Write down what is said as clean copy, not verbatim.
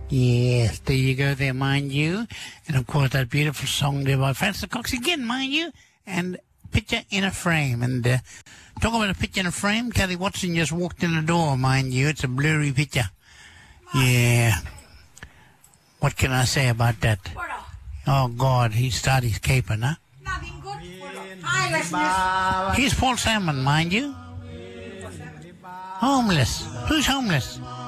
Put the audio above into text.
Yes, there you go there, mind you. And, of course, that beautiful song there by Francis Cox again, mind you. And Picture in a Frame. And talk about a picture in a frame. Kathy Watson just walked in the door, mind you. It's a blurry picture. Yeah. What can I say about that? Oh, God, he started his caping, huh? Nothing good. Hi, Here's Paul Salmon, mind you. Homeless. Who's homeless?